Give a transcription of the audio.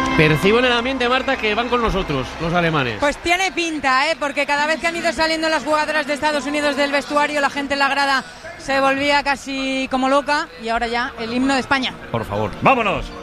Percibo en el ambiente, Marta, que van con nosotros, los alemanes. Pues tiene pinta, porque cada vez que han ido saliendo las jugadoras de Estados Unidos del vestuario, la gente en la grada se volvía casi como loca, y ahora ya el himno de España. Por favor. ¡Vámonos!